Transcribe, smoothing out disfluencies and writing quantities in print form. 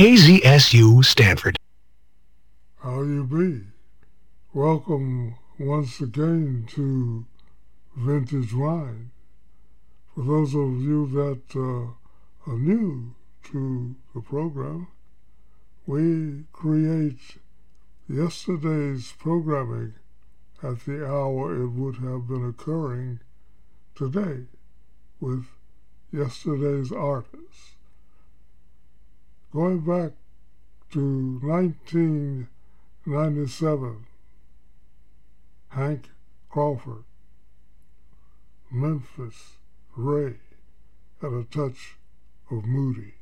KZSU Stanford. How you be? Welcome once again to Vintage Wine. For those of you that are new to the program, we create yesterday's programming at the hour it would have been occurring today with yesterday's artists. Going back to 1997, Hank Crawford, Memphis Ray, had a touch of Moody.